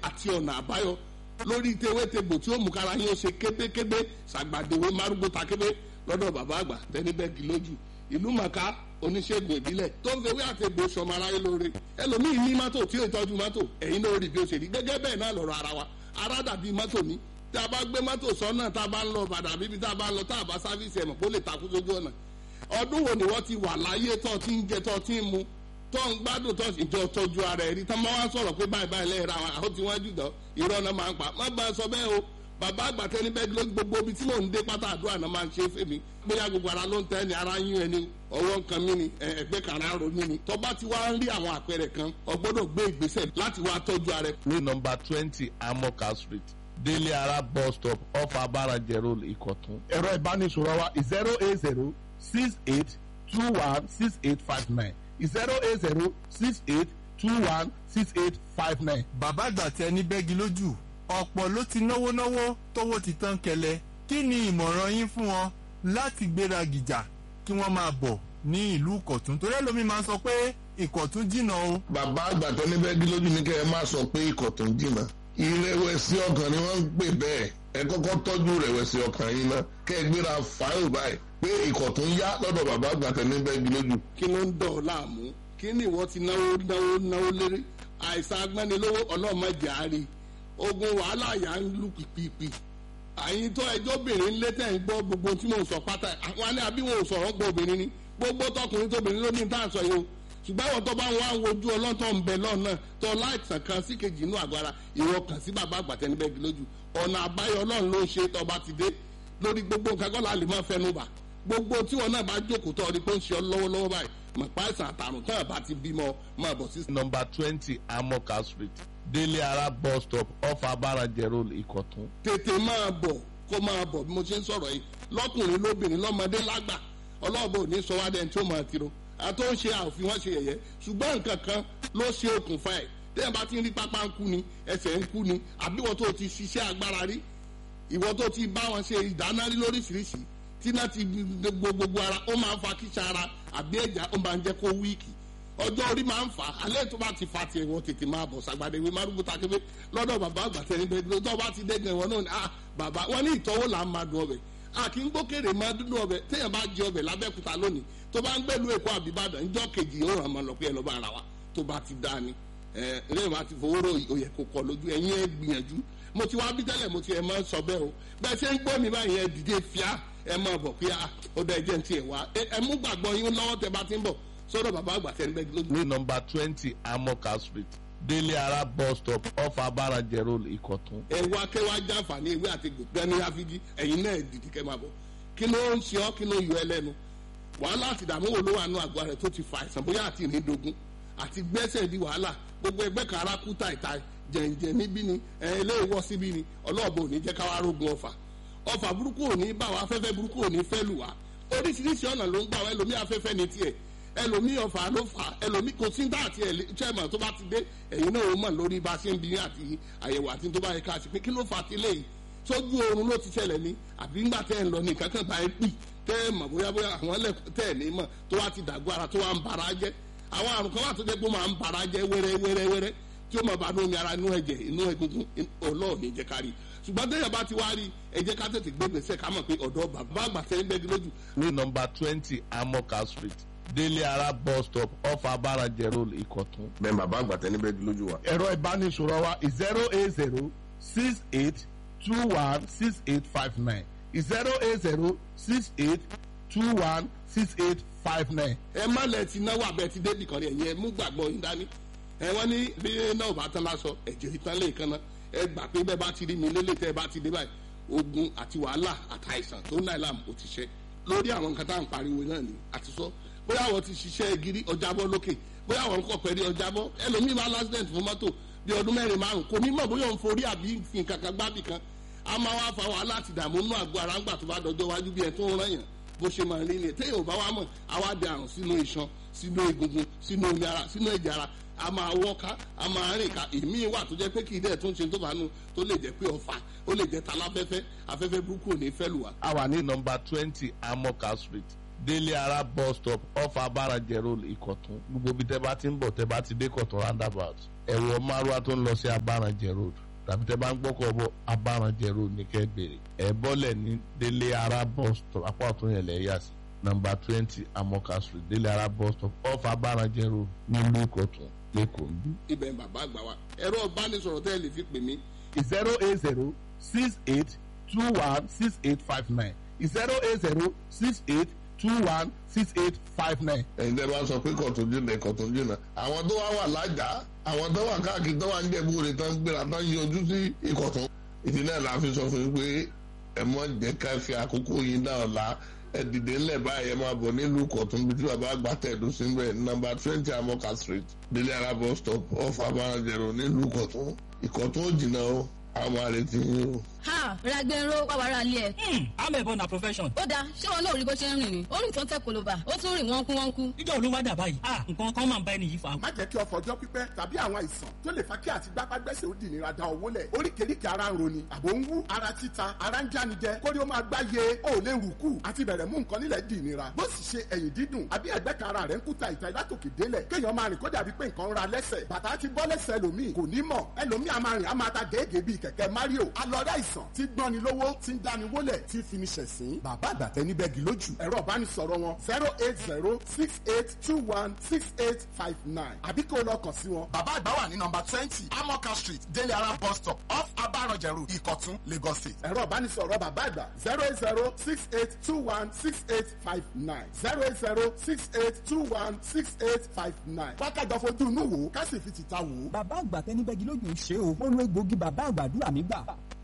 àti ọ̀nà àbáyọ lórí tewétegbò tí ó mú kára yín ó ṣe kébékébé ṣàgbàdéwé márùgbó takébé lọ́dọ̀ bàbá àgbà tẹnibẹ́gì lójú ìlú màkà oníṣègùn ìbílẹ̀ tó ń fewé àtegbò sọmọ aráyé lóore ẹlòmíín ní mọ́tò tí ó tọ́jú mọ́tò ẹ̀yin náà rí bí ó ṣe rí gẹ́gẹ́ bẹ́ẹ̀ náà lọ́rọ̀ ara wa ara dàbí mọ́tò ní tí a bá gbé mọ́tò sọ́nà tá a bá ń lọ bàdà bíbí tá a bá ń lọ tá a bá sáfíìsì ẹ̀mọ̀ kó lè takú sójú ọ̀nà ọdún wo ni wọ́n ti wà láyé tó ti ń jẹ tó ti ń mu tó ń gbádùn tó ìjọ tọ́jú ara ẹ̀ rí tá máa wá sọ̀rọ̀ pé báyìí báyìí lẹ́yìn ra wọn àwọn tí wọ́n jùlọ irọ́ náà máa ń pa má bá a sọ bẹ́ẹ̀ o bàbá àgbà tẹni bẹ́ẹ̀ ló gbogbo ibi tí mò ń dé pátá àdúrà náà máa ń ṣe é fèmí bóyá gbogbo ara ló ń tẹ́ ni ara yún ẹni ọwọ́ nǹkan mi ni ẹgbẹ́ kàrá ro mi ni tó bá ti wá ń rí àwọn àpẹẹrẹ kan o gbọ́dọ̀ gbé ìgbésẹ̀ láti wá tọ́jú ara ẹ̀. ní nọ́mbà 20 Amoka Street Délé Ara bus stop off Abarajẹ Road Ìkọ̀tún. ẹ̀rọ ìbánisọ̀rọ̀ wa 08068216859 08068216859. bàbá àgbà tẹ ní bẹ́gi lójú ọ̀pọ̀ ló ti náwó tówó ti tán kẹlẹ̀ kí ni ìmọ̀ràn yín fún wọn láti gbéra gìjà kí wọ́n máa bọ̀ ní ìlú Ìkọ̀tún torí ẹlòmíì máa ń sọ pé Ìkọ̀tún jìnnà o. bàbá àgbà tó ní bẹ́ẹ̀ lójú ní kẹ́ ẹ má sọ pé Ìkọ̀tún jìnnà ìrẹ̀wẹ̀sì ọkàn ni wọ́n ń pè bẹ́ẹ̀ ẹ kọ́kọ́ tọ́jú ìrẹ̀wẹ̀sì ọkàn yín náà kẹ́ ẹ gbéra fáìlì báyìí pé Ìkọ̀tún yá lọ́dọ̀ bàbá àgbà tó ní bẹ́ẹ̀ lójú. kí ló ń dọ̀ ọ́ láàmú kí ni ìwọ ti náwó lérí àìsàn agbẹ́nilówó ọlọ́mọdé àárí ogun wàhálà yà ń lù pìpìpì àyìn tó ẹjọ́ obìnrin ń lé tẹ̀ ń gbọ́ gbogbo tí mò ń sọ pátá àwọn alẹ́ àbí wọn ò sọ̀rọ̀ gbọ́ obìnrin ni gbogbo tọkùnrin tóbìnrin ló ní tá à ń sọ yìí o ṣùgbọ́n àwọn tó bá wọn àwọn ojú ọlọ́tọ̀ ń bẹ lọ́nà tó láìsàn kan sí kejì inú àgọ́ ara ìwọ kàn sí bàbá àgbà tẹni bẹ́ẹ̀ lójú ọ̀nà àbáyọ ọlọ́run ló ń ṣe tó bá ti dé lórí gbogbo nǹkan kọ́ la lè máa fẹnu bà gbogbo tí wọn náà bá jókòó tó ọdí pé ń ṣe ọ lọ́wọ́lọ́wọ́ báyìí mọ̀pá ìsàn àtàrùn tó bá ti bímọ máa bọ̀ sí. nọ́mbà 20 Amoka Street Délé Ara bus stop off Abarajẹ Road Ìkọ̀tún. tètè máa bọ̀ kó máa bọ̀ bí mo ṣe ń sọ̀rọ̀ yìí lọ́kùnrin lóbìnrin lọ́mọdé lágbà ọlọ́ọ̀bọ ò ní sọ wá dẹ́n tí ó máa tiro àtó ń ṣe àfihàn wọn ṣe yẹ̀yẹ́ ṣùgbọ́n nǹkan kan ló ṣe okùnfà ẹ̀ tẹ́yìn bá ti ń rí pápá ń kú ni ẹsẹ̀ ń kú ni àbí ìwọ tó ti ṣiṣẹ́ agbára rí ìwọ tó ti bá wọn ṣe ìdáná rí lóríṣiríṣi tí náà ti gbogbo ara ó máa ń fa kíṣà ara àbí ẹ̀já ó máa ń jẹ́ kó wíìkì ọjọ́ orí máa ń fà á alẹ́ tó bá ti fa tiẹ̀ wọ́n tètè máa bọ̀ sàgbàdéwé márùgbó takébé lọ́dọ̀ bàbá àgbà tẹ̀lé bẹ́ẹ̀ tó bá ti dẹ́gàn ìwọ náà ni bàbá wọn ní ìtọ́wò là ń máa dùn ọbẹ̀ kì í gbókèrè máa dúdú ọbẹ̀ téèyàn bá jẹ ọbẹ̀ lábẹ́kúta lónìí tó bá ń gbẹ́lu Èkó àbíbàdàn ńjọ́ kejì yóò ràn máa lọ pé ẹ lọ́ bá ara wa tó bá ti dá ni lẹ́yìn máa ti fowó rò òyẹ̀ kò kọ lójú ẹ̀yin ẹ gbìyànjú mo ti wá bí tẹ́lẹ̀ mo ti ẹ̀ máa sọ bẹ́ẹ̀ o bẹ́ẹ̀ ṣe ń gbọ́ mi báyìí ẹ dìde fíà ẹ máa bọ̀ pé ó dá ẹjẹ́ ti ẹ̀ wá ẹ mú gbàgbọ́ yín lọ́wọ́ tẹ bá ti ń bọ̀ sọ́dọ̀ bàbá àgbà tẹ̀ ń bẹ́ẹ̀ lójú. ní nọ́mbà 20 Amoka Street Délé Ara bus stop off Abarajẹ Road Ìkọ̀tún. ẹ wá kẹwàá jàǹfààní ewé àti gbẹ̀ni àfijì ẹ̀yin náà dìde kẹ́ máa bọ̀ kí ló ń ṣe ọ́ kí ló yọ ẹ lẹ́nu wàhálà àti ìdààmú wo ló wà nù àgọ́ rẹ̀ tó ti fa àìsàn bóyá àti ìrìndògún àti gbẹ́sẹ̀ di wàhálà gbogbo ẹgbẹ́ kan ara kú tàìtàì jẹ̀ǹjẹ̀ níbí ni ilé ìwọ́ síbí ni ọlọ́ọ̀bù ò ní jẹ́ káwá rógun ọfà burúkú ò ní bá wa afẹ́fẹ́ burúkú ò ní fẹ́ lù wá oríṣiríṣi ọ̀nà ló ń gbà wá ẹlòmí afẹ́fẹ́ ní tiẹ̀ ẹlòmí ọfà ló fà ẹlòmí kò sí dá àti chairman tó bá ti dé ẹ̀yin náà ó mọ̀ lórí bá a ṣe ń bí àti àyẹ̀wò àti tó bá yẹ ká ṣe pé kí ló fà ti léyìí sójú oorun ló ti ṣẹlẹ̀ ní àbí ńgbà tẹ́ ń lọ ní kankan bá ẹ pì tẹ́ ẹ mọ̀ bóyá àwọn ẹlẹ́kùn tẹ́ ẹ ní mọ̀ tó wá ti dàgbọ́ ara tó wá ń bara jẹ́ àwọn àrùn kan wà tó jẹ́ pé ó máa ń bara jẹ́ wẹ́rẹ́wẹ́rẹ́ tí ó máa bá lómi ara inú ẹ̀jẹ̀ inú egungun ọlọ́ọ̀ni jẹ́ ká rí ṣùgbọ́n tẹ́yà bá ti wá rí ẹ jẹ́ ká tètè gbé gbèsè ká mọ̀ pé ọ̀dọ́ bàbá àgbà tẹ́ ń bẹ́ẹ̀ lójú. ní nọ́mbà 20 Amoka Street Délé Ara bus stop off Abarajẹ Road Ìkọ̀tún. bẹ́ẹ̀ bàbá àgbà tẹ́ ní bẹ́ẹ̀ lójú wa. ẹ̀rọ ìbánisọ̀rọ̀ wa 08068216859 08068216859. ẹ má lẹ ti náwó abẹ ti débì kan rí ẹ̀yin ẹ mú gbàgbọ́ yín dání ẹ wọ́n ní bí náà bá tán lásọ ẹ̀jẹ̀ ìtàn lè kan náà ẹ gbà pé bẹ́ẹ̀ bá ti rí mi lélẹ̀ tẹ́ ẹ bá ti dé báyìí ogun àti wàhálà àtàìsàn tó náà làm ó ti ṣe lórí àwọn nǹkan tá à ń pariwo náà ni àti sọ bóyá àwọn ti ṣiṣẹ́ gírí ọjàbọ́ lókè bóyá àwọn nǹkan pẹ̀lú ọjàbọ́ ẹlòmíì máa lásìdẹ̀ntì fún mọ́tò bí ọdún 4-5 kò ní mọ̀ bóyá òun forí àbí fi nǹkan kan gbábì kan a máa wá fa wàhálà àti ìdààmú nínú àgọ́ ara ńgbà tó bá dọjọ́ wájú bí ẹ tó ń rán yàn bó ṣe máa rí ni téèyàn ò bá wá mọ̀ àwa di àrùn sínú iṣan sínú egungun sínú omi ara sínú ẹ̀jẹ̀ ara a máa wọ́ká a máa rìn ká èmi wà tó jẹ́ pé kì í dẹ̀ tó ń ṣe tó bá nu tó lè jẹ́ pé ọ̀fà ó lè jẹ́ taláfẹ́fẹ́ afẹ́fẹ́ burúkú ò ní fẹ́ lù wá. a wà ní nọ́mbà 20 Amoka Street délé ara bus stop off abarajẹ road ìkọ̀tún gbogbo ibi tẹ́ bá ti ń bọ̀ tẹ́ bá ti dé kọ̀tún roundabout ẹ̀wọ̀ márùwá tó ń lọ sí abarajẹ road tàbí tẹ́ bá ń gbọ́kọ̀ bọ̀ abarajẹ road ní kẹ́ bèrè ẹ̀ bọ́lẹ̀ ní délé ara bus stop apá ọ̀tún yẹn lẹ̀ yà sí number 20 amoka street délé ara bus stop off abarajẹ road nílùú ìkọ̀tún lẹ́kọ̀ọ́ bí. ibẹ̀ ń bàbá àgbà wa ẹ̀rọ ìbánisọ̀rọ̀ tẹ́ ẹ lè fi pè mí 08068216859 08068216859. ẹ̀yin tẹ́ bá sọ pé kọ̀tún jìnnà àwọn tó wà lájà àwọn tó wà káàkiri tó wà ń jẹ̀bú rẹ̀ tán gbéra tán yọjú sí ìkọ̀tún ìdí náà la fi sọ fún yín pé ẹ mọ̀ jẹ́ ká fi àkókò yìí náà la ẹ dìde ńlẹ̀ báyìí ẹ máa bọ̀ nílùú kọ̀tún bí tí bàbá àgbà tẹ̀dó sí bẹ́ẹ̀ number 20 amoka street délé ara bus stop off abarajẹ̀rò nílùú kọ̀tún ìkọ̀tún ò jìnnà o àwọn àrètí yín o. ha ragbero wàwàrà alẹ́ ẹ̀. amẹ̀bọ na profession. ó dáa ṣé wọn náà rí bó ṣe ń rìn ni ó rìn tó ń tẹ koloba ó tún rìn wọ́nkú. níjọ́ olówó dà báyìí nǹkan kan máa ń bá ẹni yìí fa. má jẹ́ kí ọ̀fọ̀ ọjọ́ pípẹ́ tàbí àwọn àìsàn tó lè fa kí àti gbápágbẹ́sẹ̀ ó dì nira da owó lẹ̀ oríkèéríkèé ara ń roni àbò ń wú ara títa ara ń jánijẹ kórí ó máa gbáyé ó lè rùkú àti bẹ̀rẹ̀ mú nǹkan nílẹ̀ dì nira bó sì ṣe ẹ̀yìn dídùn àbí ẹ̀gbẹ́ kan ara rẹ̀ ń kúta ìta látòkè délẹ̀ kéèyàn máa rìn kó dàbí pé nǹkan ń ra lẹ́sẹ̀ bàtà ti bọ́ lẹ́sẹ̀ ẹlòmíì kò ní mọ̀ ẹlòmíì a máa rìn a máa ta gèégèé bíi kẹ̀kẹ́ Mario alọ́rẹ́ àìsàn tí gbọ́ni lówó tí ń dáni wólẹ̀ tí fi ní ṣẹ̀sín bàbá àgbàtẹ́ níbẹ̀gì lójú ẹ̀rọ ìbánisọ̀rọ̀ wọn 08068216859 àbí kó lọ kàn sí wọn. bàbá àgbà wà ní nọ́mbà 20 amoka street délé ara bus stop off abarọ̀jẹ̀rù ìkọ̀tún Lagos State. ẹ̀rọ ìbánisọ̀rọ̀ bàbá àgbà 08068216859 08068216859 wákàtí fojú inú wò ká sì fi tìta wò. bàbá àgbà tẹnibẹ́gi lójú ń ṣe o ó lo egbògi bàbá àgbàdúrà mi gbà